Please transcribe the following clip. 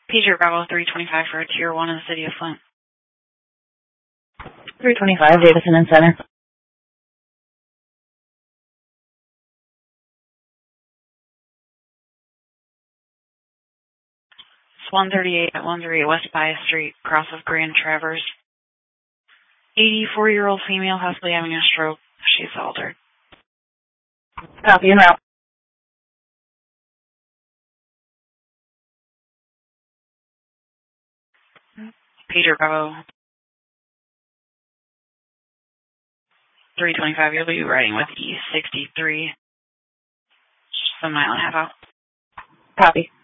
Pager Bravo 325 for a Tier 1 in the city of Flint. 325, Davison and Center. It's 138 at 138 West Bias Street, cross of Grand Traverse. 84-year-old female, possibly having a stroke. She's altered. Copy and route. Pager Bravo 325, you'll be riding with E63. Just a mile and a half out. Copy.